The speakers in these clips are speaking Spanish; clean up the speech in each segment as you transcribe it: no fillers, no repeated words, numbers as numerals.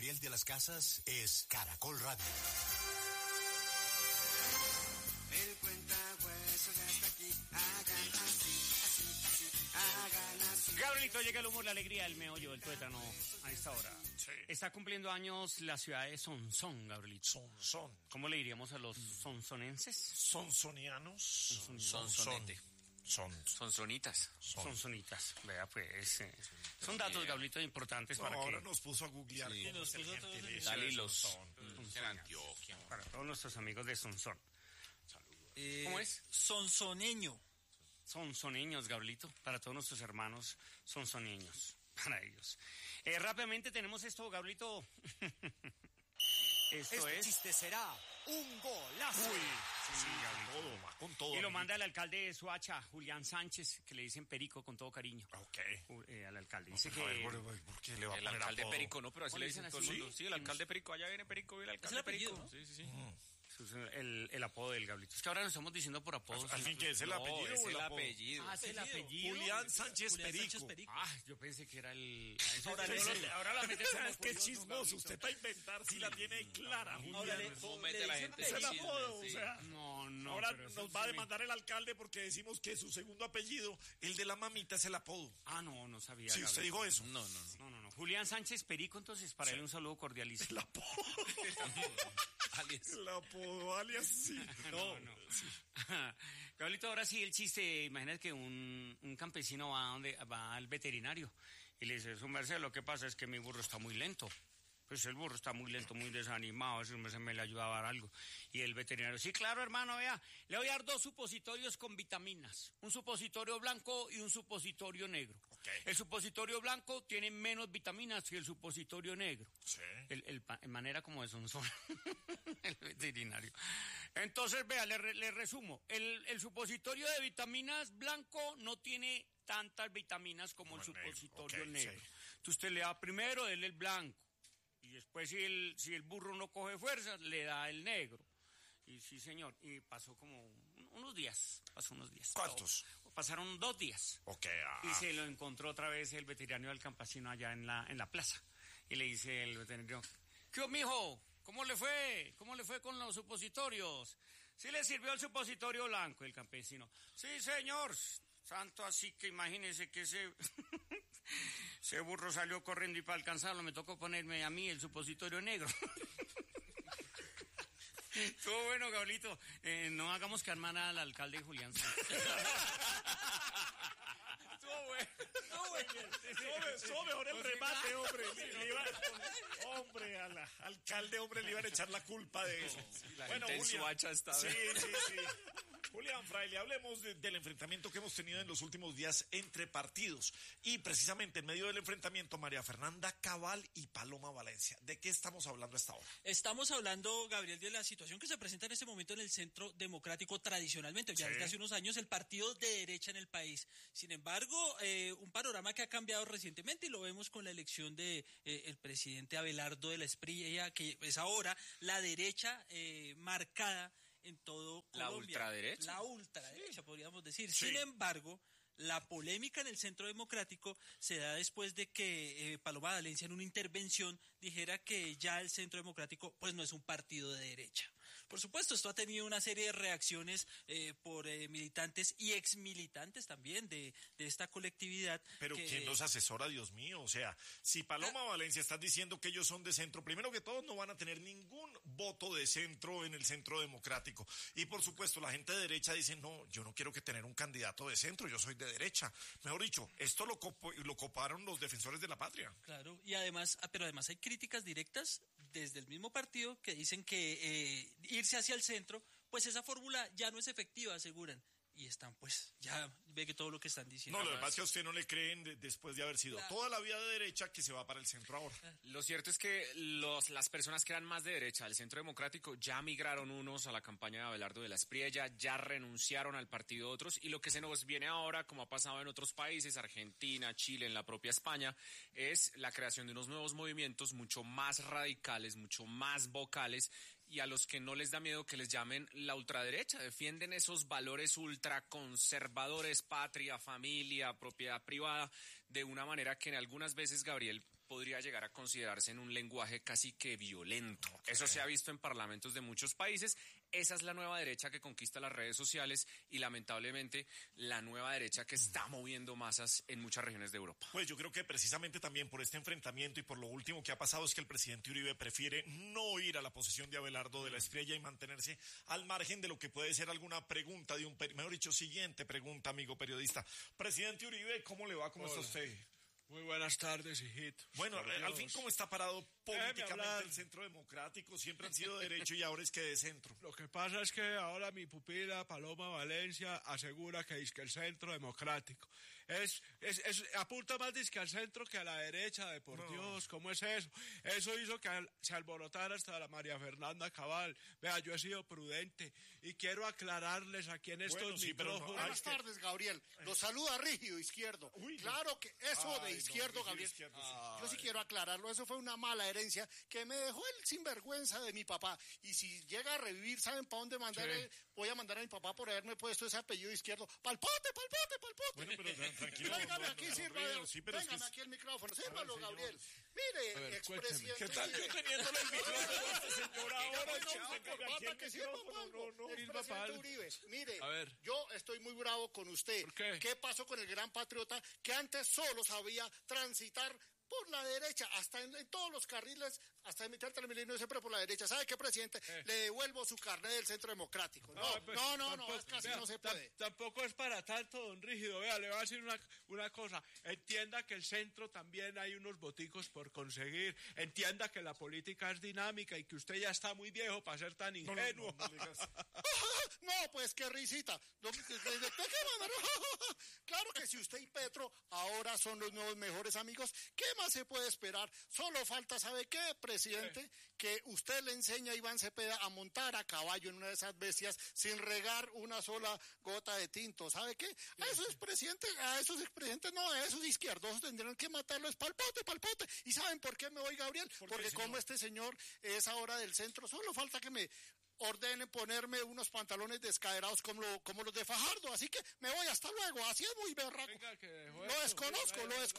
Gabriel de las Casas es Caracol Radio. El cuentahuesos ya está aquí, hagan así, hagan así. Gabrielito, llega el humor, la alegría, el meollo, el tuétano a esta hora. Sí. Está cumpliendo años la ciudad de Sonsón, Gabrielito. Sonsón. ¿Cómo le diríamos a los sonsonenses? Sonsonianos. Sonsonete. Sonsonitas. Sonsonitas. Vea, pues, son datos, Gabrielito, importantes para Ahora que... nos puso a googlear. Sí, cómo nos es el puso todos gentilicio en de Dalilos. Sonsón. En Antioquia. Para todos nuestros amigos de Sonsón. ¿Cómo es? Sonsoneño. Sonsoneños, Gabrielito, para todos nuestros hermanos sonsoneños, para ellos. Rápidamente tenemos esto, Gabrielito. Esto Este es... chiste será un golazo. Uy, sí, Gabrielito. Todo, va con todo. Y lo amiguito. manda el alcalde de Soacha, Julián Sánchez, que le dicen Perico con todo cariño. Ok. Al alcalde. Dice A ver, que... ¿por qué le va a El poner alcalde apodo? Perico, ¿no? Pero así ¿Cómo le le dicen dicen todo el así? mundo. Sí, el alcalde Perico, allá viene Perico y el alcalde el apellido, Perico. ¿no? Sí, sí, sí. el apodo del Gabrielito. Es que ahora nos estamos diciendo por apodos. ¿Al fin qué es el No, apellido es o el el apodo? apellido. Ah, es el apellido. Julián Sánchez Julián Perico. Sánchez Perico. Ah, yo pensé que era el... Ahora la metes como es que es curioso, chismoso. Gabrielito. Usted va a inventar si la tiene clara, Ahora Julián. No mete a la gente Es en el chismes, apodo, sí. o sea. No, Ahora pero eso nos va a sí me- demandar el alcalde porque decimos que su segundo apellido, el de la mamita, es el apodo. Ah, no sabía. Sí, usted Gabrielito. dijo eso. No. Julián Sánchez Perico, entonces, para él un saludo cordialísimo. El apodo. Alias. El apodo, alias, sí. No. Gabrielito, ahora sí el chiste. Imagínate que un campesino va al veterinario y le dice, su merced, lo que pasa es que mi burro está muy lento. Pues el burro está muy lento, muy desanimado, eso me le ayuda a dar algo. Y el veterinario, sí, claro, hermano, vea, le voy a dar 2 supositorios con vitaminas. Un supositorio blanco y un supositorio negro. Okay. El supositorio blanco tiene menos vitaminas que el supositorio negro. Sí. En manera como de sonzón, el veterinario. Entonces, vea, le resumo. El supositorio de vitaminas blanco no tiene tantas vitaminas como el negro. supositorio Ok, negro. sí. Entonces usted le da primero, dele el blanco. Y después, si el burro no coge fuerzas, le da el negro. Y sí, señor. Y pasó como unos días. ¿Cuántos? Pasaron 2 días. Ok, Y se lo encontró otra vez el veterinario del campesino allá en la plaza. Y le dice el veterinario, ¿qué, mijo? ¿Cómo le fue? ¿Cómo le fue con los supositorios? ¿Sí le sirvió el supositorio blanco? El campesino, sí, señor. Santo, así que imagínese que ese burro salió corriendo y para alcanzarlo me tocó ponerme a mí el supositorio negro. Estuvo bueno, Gabrielito. No hagamos que armar al alcalde Julián Sánchez. Estuvo bueno. Estuvo mejor el remate, hombre. Hombre, al alcalde, hombre, le iban a echar la culpa de eso. La gente en Soacha está Sí, bien. sí. Julián Fraile, hablemos del enfrentamiento que hemos tenido en los últimos días entre partidos. Y precisamente en medio del enfrentamiento, María Fernanda Cabal y Paloma Valencia. ¿De qué estamos hablando hasta ahora? Estamos hablando, Gabriel, de la situación que se presenta en este momento en el Centro Democrático tradicionalmente, ya Sí. desde hace unos años, el partido de derecha en el país. Sin embargo, un panorama que ha cambiado recientemente y lo vemos con la elección de el presidente Abelardo de la Espriella, que es ahora la derecha marcada en todo ¿La Colombia. ultraderecha? La ultraderecha, podríamos decir. Sí. Sin embargo, la polémica en el Centro Democrático se da después de que Paloma Valencia en una intervención dijera que ya el Centro Democrático pues no es un partido de derecha. Por supuesto, esto ha tenido una serie de reacciones por militantes y exmilitantes también de esta colectividad. Pero que, ¿quién los asesora, Dios mío? O sea, si Paloma Valencia está diciendo que ellos son de centro, primero que todos no van a tener ningún voto de centro en el Centro Democrático. Y por supuesto, la gente de derecha dice, no, yo no quiero que tener un candidato de centro, yo soy de derecha. Mejor dicho, esto lo coparon los defensores de la patria. Claro, y además, pero además hay críticas directas desde el mismo partido que dicen que irse hacia el centro, pues esa fórmula ya no es efectiva, aseguran. Y están, pues, ya ve que todo lo que están diciendo. No, lo que pasa es que a usted no le creen después de haber sido Claro. toda la vida de derecha que se va para el centro ahora. Lo cierto es que las personas que eran más de derecha del Centro Democrático ya migraron unos a la campaña de Abelardo de la Espriella, ya renunciaron al partido otros, y lo que se nos viene ahora, como ha pasado en otros países, Argentina, Chile, en la propia España, es la creación de unos nuevos movimientos mucho más radicales, mucho más vocales, y a los que no les da miedo que les llamen la ultraderecha. Defienden esos valores ultraconservadores, patria, familia, propiedad privada, de una manera que en algunas veces, Gabriel, podría llegar a considerarse en un lenguaje casi que violento. Eso se ha visto en parlamentos de muchos países. Esa es la nueva derecha que conquista las redes sociales y lamentablemente la nueva derecha que está moviendo masas en muchas regiones de Europa. Pues yo creo que precisamente también por este enfrentamiento y por lo último que ha pasado es que el presidente Uribe prefiere no ir a la posesión de Abelardo de la Espriella y mantenerse al margen de lo que puede ser alguna pregunta de mejor dicho, siguiente pregunta, amigo periodista. Presidente Uribe, ¿cómo le va? ¿Cómo está usted? Muy buenas tardes, hijito. Bueno, al fin, ¿cómo está parado políticamente hablar. el Centro Democrático? Siempre han sido de derecho y ahora es que de centro. Lo que pasa es que ahora mi pupila Paloma Valencia asegura que es que el Centro Democrático apunta más dizque al centro que a la derecha, de por Dios, ¿cómo es eso? Eso hizo que se alborotara hasta la María Fernanda Cabal. Vea, yo he sido prudente y quiero aclararles aquí en estos micrófonos. Buenas tardes, Gabriel. Los saluda Rígido Izquierdo. Claro que eso de Izquierdo, Gabriel. Yo sí quiero aclararlo. Eso fue una mala herencia que me dejó el sinvergüenza de mi papá. Y si llega a revivir, ¿saben para dónde mandar? Voy a mandar a mi papá por haberme puesto ese apellido Izquierdo. ¡Palpote! Bueno, pero tranquilo. Véngame aquí, sírvalo. Sí, pero Véngame aquí el micrófono. Sírvalo, Gabriel. Mire, expresidente. ¿Qué tal yo teniéndole el micrófono a este señor ahora? Expresidente Uribe, mire, A ver. yo estoy muy bravo con usted. ¿Por qué? ¿Qué pasó con el gran patriota que antes solo sabía transitar por la derecha, hasta en todos los carriles, hasta en mitad del Transmilenio, siempre por la derecha? ¿Sabe qué, presidente? Le devuelvo su carnet del Centro Democrático. No, es casi no se puede. Tampoco es para tanto, don Rígido. Vea, le voy a decir una cosa. Entienda que el centro también hay unos boticos por conseguir. Entienda que la política es dinámica y que usted ya está muy viejo para ser tan ingenuo. No, pues qué risita. ¿De qué manera? Claro que si usted y Petro ahora son los nuevos mejores amigos, ¿qué más se puede esperar? Solo falta, ¿sabe qué, presidente? Que usted le enseña a Iván Cepeda a montar a caballo en una de esas bestias sin regar una sola gota de tinto. ¿Sabe qué? A esos expresidentes no, a esos izquierdosos tendrán que matarlos. Palpote. ¿Y saben por qué me voy, Gabriel? Porque como este señor es ahora del centro, solo falta que me ordenen ponerme unos pantalones descaderados como los de Fajardo, así que me voy, hasta luego, así es muy berraco. Lo desconozco.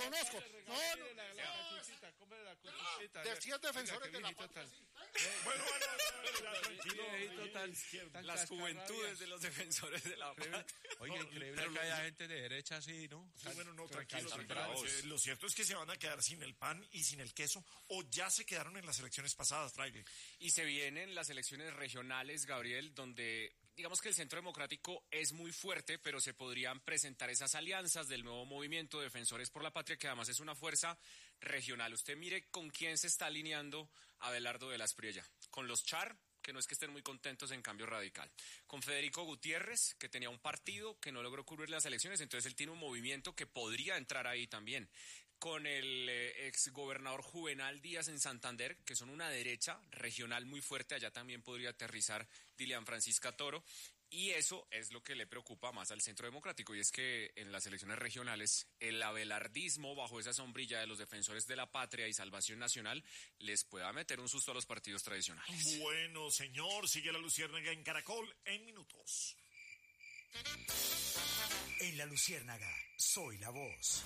Decían defensores de la patria. Bueno, tranquilo. Las juventudes de los defensores de la paz. Oye, increíble que haya gente de derecha así, ¿no? Tranquilo. Lo cierto es que se van a quedar sin el pan y sin el queso, o ya se quedaron en las elecciones pasadas, Fraile. Y se vienen las elecciones regionales, Gabriel, donde digamos que el Centro Democrático es muy fuerte, pero se podrían presentar esas alianzas del nuevo movimiento Defensores por la Patria, que además es una fuerza regional. Usted mire con quién se está alineando Abelardo de la Espriella. Con los Char, que no es que estén muy contentos en Cambio Radical. Con Federico Gutiérrez, que tenía un partido que no logró cubrir las elecciones, entonces él tiene un movimiento que podría entrar ahí también. Con el exgobernador Juvenal Díaz en Santander, que son una derecha regional muy fuerte, allá también podría aterrizar Dilian Francisca Toro, y eso es lo que le preocupa más al Centro Democrático, y es que en las elecciones regionales el abelardismo, bajo esa sombrilla de los Defensores de la Patria y Salvación Nacional, les pueda meter un susto a los partidos tradicionales. Bueno, señor, sigue la Luciérnaga en Caracol en minutos. En la Luciérnaga, soy la voz.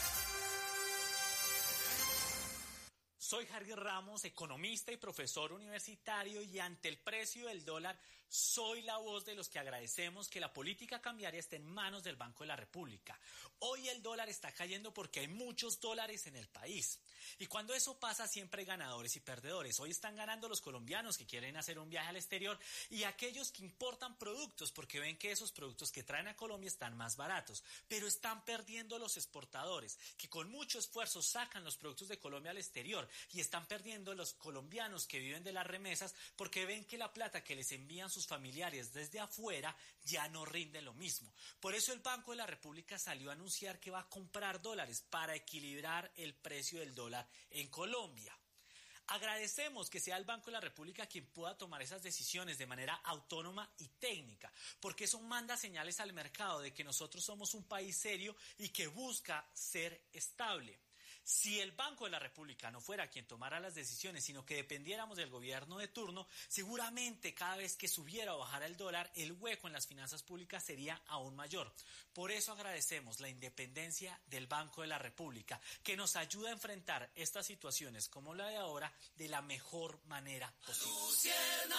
Soy Harry Ramos, economista y profesor universitario, y ante el precio del dólar soy la voz de los que agradecemos que la política cambiaria esté en manos del Banco de la República. Hoy el dólar está cayendo porque hay muchos dólares en el país. Y cuando eso pasa siempre hay ganadores y perdedores. Hoy están ganando los colombianos que quieren hacer un viaje al exterior y aquellos que importan productos porque ven que esos productos que traen a Colombia están más baratos. Pero están perdiendo los exportadores que con mucho esfuerzo sacan los productos de Colombia al exterior, y están perdiendo los colombianos que viven de las remesas porque ven que la plata que les envían sus familiares desde afuera ya no rinde lo mismo. Por eso el Banco de la República salió a anunciar que va a comprar dólares para equilibrar el precio del dólar en Colombia. Agradecemos que sea el Banco de la República quien pueda tomar esas decisiones de manera autónoma y técnica, porque eso manda señales al mercado de que nosotros somos un país serio y que busca ser estable. Si el Banco de la República no fuera quien tomara las decisiones, sino que dependiéramos del gobierno de turno, seguramente cada vez que subiera o bajara el dólar, el hueco en las finanzas públicas sería aún mayor. Por eso agradecemos la independencia del Banco de la República, que nos ayuda a enfrentar estas situaciones como la de ahora de la mejor manera posible.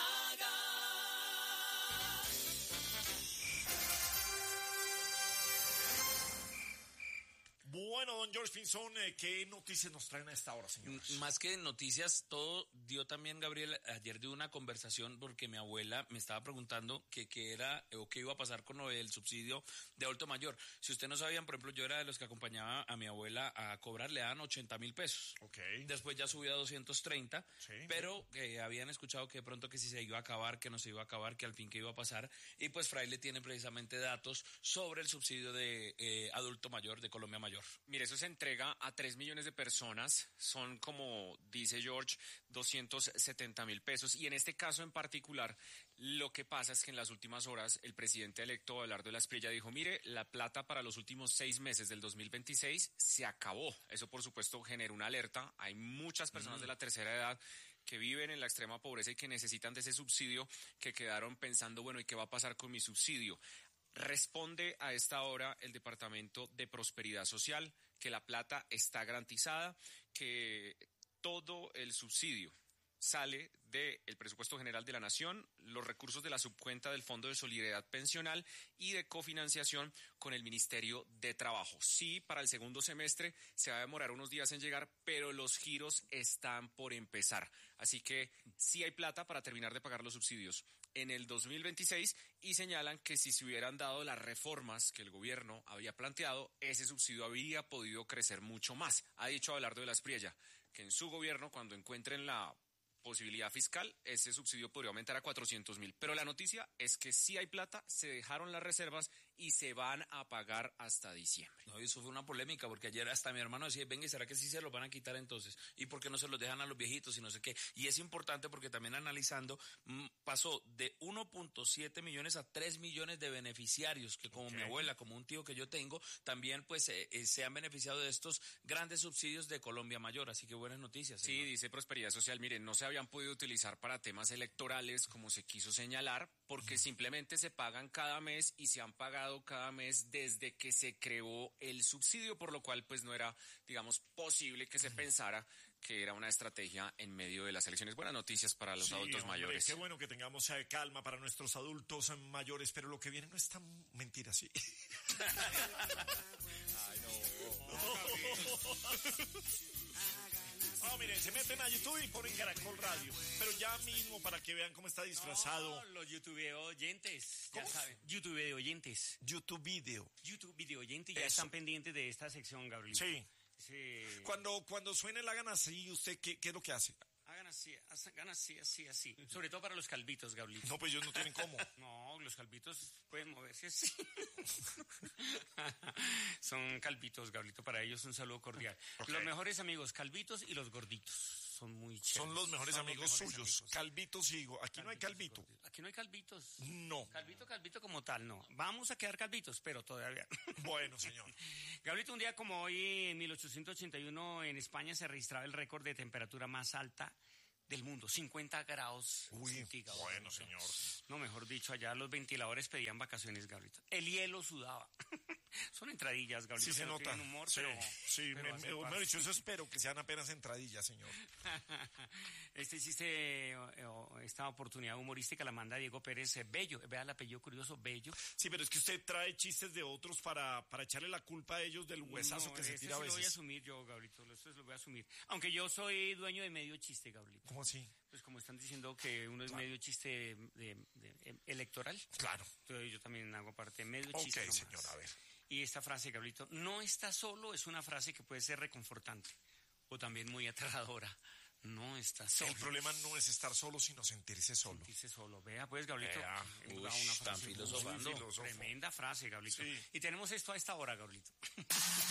Bueno, don George Pinzón, ¿qué noticias nos traen a esta hora, señores? Más que noticias, todo dio también, Gabriel, ayer de una conversación porque mi abuela me estaba preguntando qué era o qué iba a pasar con el subsidio de adulto mayor. Si ustedes no sabían, por ejemplo, yo era de los que acompañaba a mi abuela a cobrar, le daban 80,000 pesos. Ok. Después ya subió a 230, Sí. pero habían escuchado que de pronto que si se iba a acabar, que no se iba a acabar, que al fin que iba a pasar. Y pues Fraile tiene precisamente datos sobre el subsidio de adulto mayor de Colombia Mayor. Mire, eso se entrega a 3 millones de personas, son como dice George, 270,000 pesos. Y en este caso en particular, lo que pasa es que en las últimas horas el presidente electo Abelardo de la Espriella dijo, mire, la plata para los últimos 6 meses del 2026 se acabó. Eso por supuesto genera una alerta. Hay muchas personas de la tercera edad que viven en la extrema pobreza y que necesitan de ese subsidio, que quedaron pensando, bueno, ¿y qué va a pasar con mi subsidio? Responde a esta hora el Departamento de Prosperidad Social que la plata está garantizada, que todo el subsidio sale del presupuesto general de la Nación, los recursos de la subcuenta del Fondo de Solidaridad Pensional y de cofinanciación con el Ministerio de Trabajo. Sí, para el segundo semestre se va a demorar unos días en llegar, pero los giros están por empezar. Así que sí hay plata para terminar de pagar los subsidios en el 2026 y señalan que si se hubieran dado las reformas que el gobierno había planteado, ese subsidio habría podido crecer mucho más. Ha dicho Abelardo de la Espriella que en su gobierno, cuando encuentren la posibilidad fiscal, ese subsidio podría aumentar a 400,000. Pero la noticia es que sí hay plata, se dejaron las reservas y se van a pagar hasta diciembre. No, eso fue una polémica, porque ayer hasta mi hermano decía, venga, ¿y será que sí se los van a quitar entonces? ¿Y por qué no se los dejan a los viejitos y no sé qué? Y es importante porque también analizando, pasó de 1.7 millones a 3 millones de beneficiarios, que como mi abuela, como un tío que yo tengo, también pues se han beneficiado de estos grandes subsidios de Colombia Mayor. Así que buenas noticias. Sí, dice Prosperidad Social, miren, no se habían podido utilizar para temas electorales como se quiso señalar, porque simplemente se pagan cada mes y se han pagado cada mes desde que se creó el subsidio, por lo cual pues no era, digamos, posible que se pensara que era una estrategia en medio de las elecciones. Buenas noticias para los adultos mayores. Qué bueno que tengamos calma para nuestros adultos mayores, pero lo que viene no es tan mentira, sí. Ay, no. No, miren, se meten a YouTube y ponen Caracol Radio, pero ya mismo para que vean cómo está disfrazado. No, los YouTube oyentes, ya ¿Cómo? saben. YouTube oyentes. YouTube Video. YouTube video oyentes ya Eso. están pendientes de esta sección, Gabriel. Sí. Sí. Cuando suene la gana así, ¿usted qué es lo que hace? Hagan así, así. Sobre todo para los calvitos, Gabriel. No, pues ellos no tienen cómo. No, los calvitos pueden moverse así. Son calvitos, Gabrielito. Para ellos un saludo cordial. Ok. Los mejores amigos, calvitos y los gorditos. Son muy chéveres. Son los mejores Son los amigos mejores suyos. amigos. Calvito sigo. Aquí no hay Calvitos y calvito. gorditos. Aquí no hay calvitos. No. Calvito como tal, no. Vamos a quedar calvitos, pero todavía. Bueno, señor. Gabrielito, un día como hoy, en 1881, en España se registraba el récord de temperatura más alta del mundo, 50 grados Uy, centígrados. bueno, señor. No, mejor dicho, allá los ventiladores pedían vacaciones, Gabrielito. El hielo sudaba. Son entradillas, Gabrielito. Sí se no nota. tienen humor, Sí, pero, sí, pero hacen mejor parte. dicho, eso espero que sean apenas entradillas, señor. Este chiste, esta oportunidad humorística la manda Diego Pérez Bello. Vea el apellido curioso, Bello. Sí, pero es que usted trae chistes de otros para echarle la culpa a ellos del huesazo No, que se este tira a sí lo voy a veces. asumir yo, Gabrielito. Esto lo voy a asumir. Aunque yo soy dueño de medio chiste, Gabrielito. ¿Cómo así? Pues como están diciendo que uno es medio chiste electoral, Claro. entonces yo también hago parte de medio Ok, chiste. nomás. señor, a ver. Y esta frase, Gabrielito, no está solo, es una frase que puede ser reconfortante o también muy aterradora. No está solo. El problema no es estar solo, sino sentirse solo. Dice solo. Vea, pues, Gabrielito. Vea. él Uy, da una tan frase filosofando. muy tremenda frase, Gabrielito. Sí. Y tenemos esto a esta hora, Gabrielito.